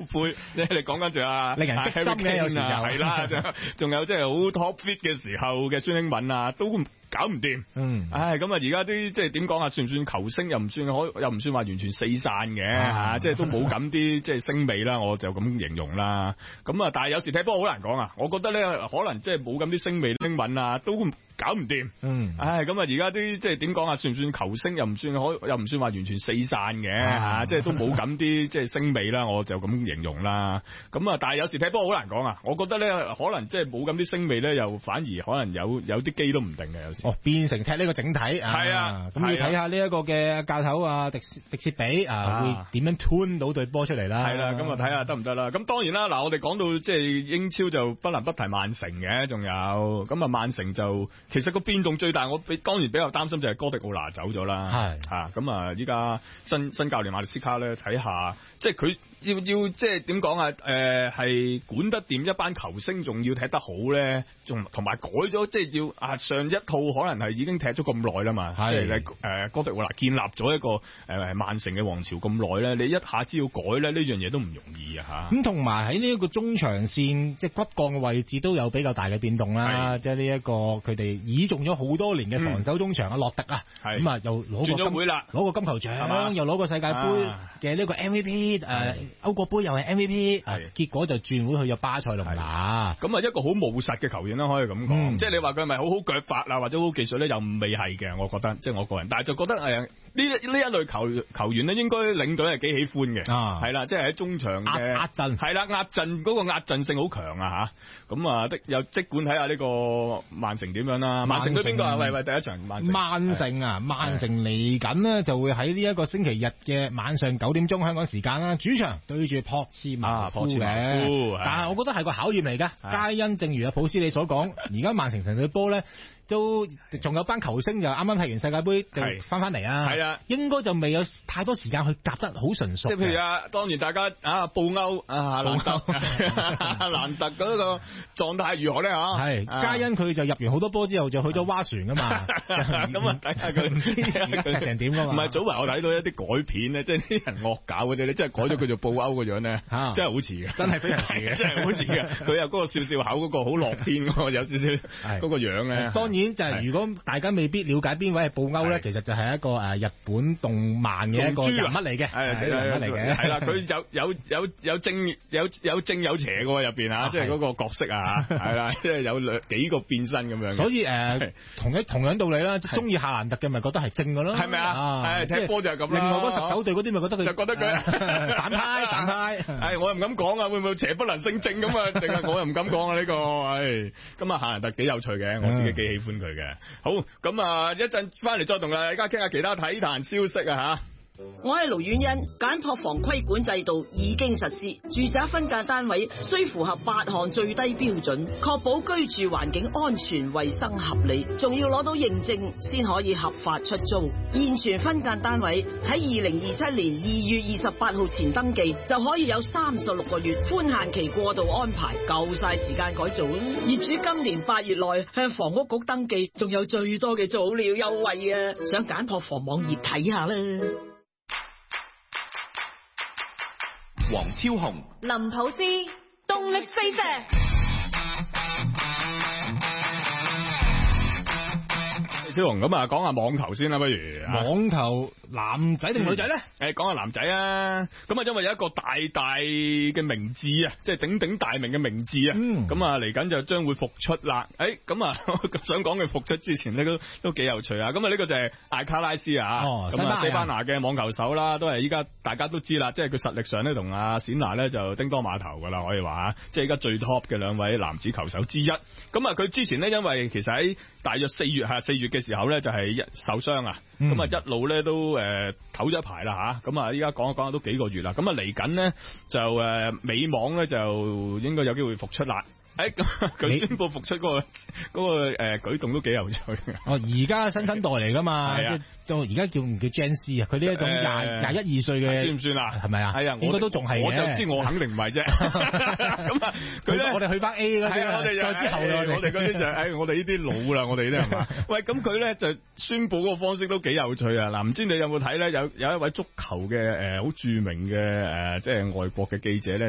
杯，即係你講緊仲有令人激心嘅有時就係啦，仲有即係好 top fit 嘅時候嘅孫興慜啊，都搞唔掂。咁啊，而家啲即係點講啊？算唔算球星？又唔算又唔算話完全四散嘅即係都冇咁啲即係星味啦，我就咁形容啦。咁啊，但係有時踢波好難講啊。我覺得咧，可能即係冇咁啲星味，興慜啊，都搞唔掂。咁啊，而家啲即係點講啊？算唔算球星？又唔算話完全四散嘅即係都冇咁啲即係星味啦，我就咁形容啦。咁啊，但係有時踢波好難講啊。我覺得咧，可能即係冇咁啲星味咧，又反而可能有啲機都唔定嘅有時。 變成踢呢個整體係啊， 咁要睇下呢一個嘅教頭啊，迪士比會點樣 turn 到對波出嚟啦。 係啦，咁啊睇下得唔得啦。咁當然啦，嗱我哋講到即係英超就不能不提曼城嘅，仲有咁啊曼城就其實個變動最大，我當然比較擔心就係哥迪奧拿走咗啦。係咁啊依家新教練馬利斯卡咧，睇下即係佢要即係點講啊？係管得掂一班球星，仲要踢得好咧，仲同埋改咗即係要上一套可能係已經踢咗咁耐啦嘛。即係哥迪奧拿建立咗一個曼城嘅王朝咁耐咧，你一下子要改咧，呢樣嘢都唔容易啊嚇。咁同埋喺呢一個中場線即係骨幹嘅位置都有比較大嘅變動啦。即係呢一個佢哋倚重咗好多年嘅防守中場洛特啊，咁啊又攞個金球獎，又攞個世界盃嘅呢個 MVP，歐國杯又係 MVP，結果就轉會去咗巴塞隆拿。咁啊一個好務實嘅球員啦，可以咁講。即係你話佢係咪好好腳法啊，或者好技術咧，又未係嘅，我覺得即係我個人。但係就覺得呢一類球員咧，應該領隊係幾喜歡嘅。係啦，即係喺中場嘅壓陣，係啦壓陣嗰個壓陣性好強啊嚇。咁啊又即管睇下呢個曼城點樣啦。曼城對邊個啊？喂，第一場曼城啊，曼城嚟緊呢就會喺呢一個星期日嘅晚上9點鐘香港時間啦，主場對住朴茨茅夫嘅。但係我覺得係個考驗嚟㗎。皆因正如阿普斯你所講，而家曼城成隊波咧。都仲有班球星就啱啱踢完世界盃就翻嚟啊！係啊，應該就未有太多時間去夾得好純熟。即係譬如當然大家布歐蘭特嗰個狀態如何咧？皆因佢就入完好多波之後就去咗蛙船噶嘛。咁啊，睇下佢唔知佢成點㗎嘛。唔係早排我睇到一啲改片咧，即係啲人惡搞嗰啲咧，即係改咗佢做布歐個樣咧，真係好似嘅，真係非常似嘅，真係好似嘅。佢有嗰個笑笑口嗰個好樂天嗰個有少少嗰個樣咧。當然。就係如果大家未必了解邊位係布歐咧，其實就係一個日本動漫嘅一個人物嚟嘅，係人物嚟嘅。係啦，佢有正有邪嘅喎入邊啊，即係嗰個角色啊，係啦，即係有幾個變身咁樣。所以同樣道理啦，中意夏蘭特嘅咪覺得係正嘅咯，係咪啊？係踢波就係咁啦。另外嗰19隊嗰啲咪覺得佢就覺得佢反派。係我又唔敢講啊，會唔會邪不能勝正咁啊？定係我又唔敢講啊呢個。咁啊夏蘭特幾有趣嘅，我自己幾喜歡佢嘅。好，咁啊一陣翻嚟再同大家傾下其他體壇消息啊吓。 我係盧婉欣，簡樸房規管制度已經實施，住宅分間單位需符合8項最低標準，確保居住環境安全、衛生合理，仲要攞到認證先可以合法出租。現存分間單位喺2027年2月28號前登記，就可以有36個月寬限期過渡安排，夠晒時間改造啦。業主今年8月內向房屋局登記，仲有最多嘅早鳥優惠啊！上簡樸房網頁睇下啦。 黃超雄、 林普斯，動力四射。 超雄咁啊，講下網球先啦，不如網球男仔定女仔咧？ 講下男仔啊，咁啊，因為有一個大嘅名字啊，即係鼎鼎大名嘅名字啊，咁啊嚟緊就將會復出啦。咁啊，想講佢復出之前咧，都幾有趣啊。咁啊，呢個就係艾卡拉斯啊，咁啊，西班牙嘅網球手啦，都係依家大家都知啦，即係佢實力上咧同阿冼拿咧就叮當碼頭噶啦，可以話即係依家最 top 嘅兩位男子球手之一。咁啊，佢之前咧因為其實喺大約4月嘅時候咧就係受傷啊，咁啊一路咧都唞咗一排啦吓，咁啊依家講一講都幾個月啦，咁啊嚟緊咧就美網咧就應該有機會復出啦。咁佢宣布復出嗰個舉動都幾有趣。 而家新生代嚟噶嘛，到而家叫唔叫 Gen Z 啊？佢呢一種21、22歲嘅算唔算啊？係咪啊？係啊，應該都仲係。 我就知我肯定唔係啫。咁啊，佢咧我哋去翻 A 嗰啲，我哋再之後我哋嗰啲就我哋呢啲老啦，我哋呢啲係嘛？喂，咁佢咧就宣布嗰個方式都幾有趣啊！嗱，唔知你有冇睇咧？有一位足球嘅好著名嘅即係外國嘅記者咧。